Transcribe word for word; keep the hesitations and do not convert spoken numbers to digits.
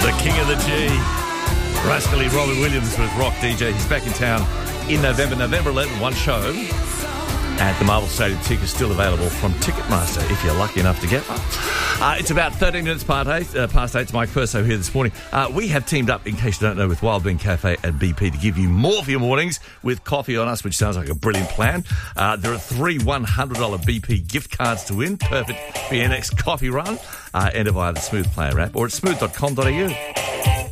The king of the G. Rascally Robbie Williams with Rock D J. He's back in town in November. November eleventh, one show at the Marvel Stadium. Tickets still available from Ticketmaster if you're lucky enough to get one. Uh, it's about thirteen minutes past eight. Uh, past eight. It's Mike Perso here this morning. Uh, we have teamed up, in case you don't know, with Wild Bean Cafe and B P to give you more for your mornings with coffee on us, which sounds like a brilliant plan. Uh, there are three one hundred dollars B P gift cards to win. Perfect for your next coffee run. Uh, enter via the Smooth Player app or at smooth dot com dot a u.